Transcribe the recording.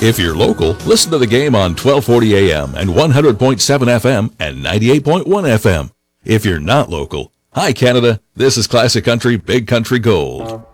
If you're local, listen to the game on 1240 AM and 100.7 FM and 98.1 FM. If you're not local, hi Canada, this is Classic Country Big Country Gold.